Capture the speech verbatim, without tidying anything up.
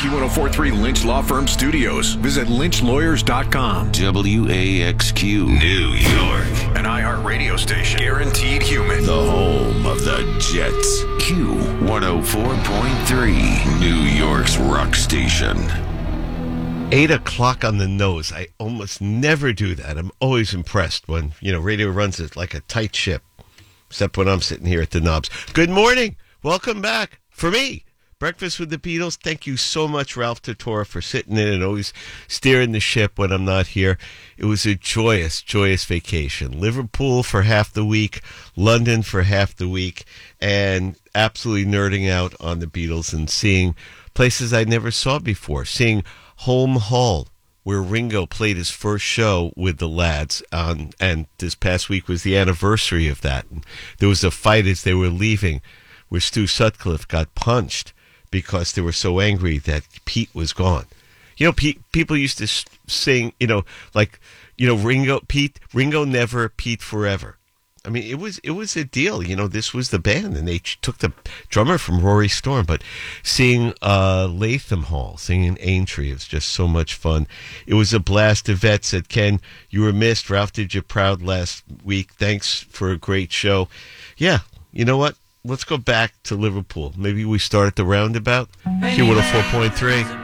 Q one oh four point three Lynch Law Firm Studios. Visit lynch lawyers dot com. W A X Q, New York. An iHeartRadio station. Guaranteed human. The home of the Jets. Q one oh four point three, New York's rock station. Eight o'clock on the nose. I almost never do that. I'm always impressed when, you know, radio runs it like a tight ship. Except when I'm sitting here at the knobs. Good morning. Welcome back. For me, Breakfast with the Beatles. Thank you so much, Ralph Tortora, for sitting in and always steering the ship when I'm not here. It was a joyous, joyous vacation. Liverpool for half the week, London for half the week, and absolutely nerding out on the Beatles and seeing places I never saw before. Seeing Holme Hall, where Ringo played his first show with the lads, um, and this past week was the anniversary of that. And there was a fight as they were leaving where Stu Sutcliffe got punched because they were so angry that Pete was gone. You know, Pete, people used to sing, you know, like, you know, Ringo, Pete, Ringo never, Pete forever. I mean, it was it was a deal. You know, this was the band, and they took the drummer from Rory Storm. But seeing uh, Latham Hall, singing Aintree, it was just so much fun. It was a blast. Yvette said, Ken, you were missed. Ralph did you proud last week. Thanks for a great show. Yeah, you know what? Let's go back to Liverpool. Maybe we start at the roundabout. Q one oh four point three.